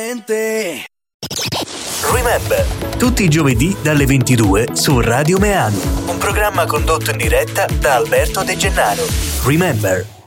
mente. Remember, tutti i giovedì dalle 22 su Radio Meano, un programma condotto in diretta da Alberto De Gennaro. Remember.